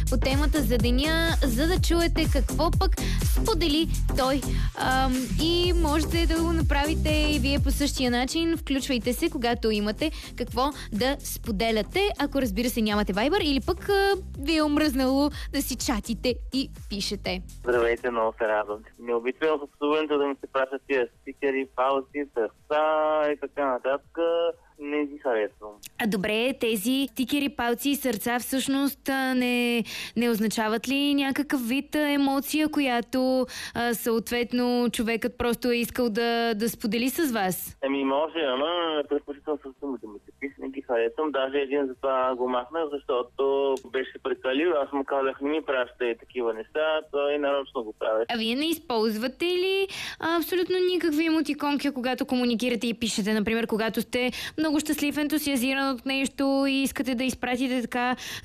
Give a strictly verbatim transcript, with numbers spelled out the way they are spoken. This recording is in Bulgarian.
по темата за деня, за да чуете какво пък сподели той. Ам, и можете да го направите и вие по същия начин. Включвайте се, когато имате какво да споделяте. Ако разбира се нямате Viber или пък а, ви е омръзнало да си чатите и пишете. Здравейте, много се радвам. Не обичам в пътуването да ми се пращат тия стикери, палци, сърца и така нататък. Не ги харесвам. А добре, тези стикери, палци и сърца всъщност не, не означават ли някакъв вид емоция, която а, съответно човекът просто е искал да, да сподели с вас? Еми може, ама предпочитам с думите ми се писи, не ги харесвам. Даже един за това го махнах, защото беше прекалил. Аз му казах, не ми пращай такива неща, той нарочно го прави. А вие не използвате ли а, абсолютно никакви емотиконки, когато комуникирате и пишете? Например, когато сте много щастлив, ентусиазиран от нещо и искате да изпратите така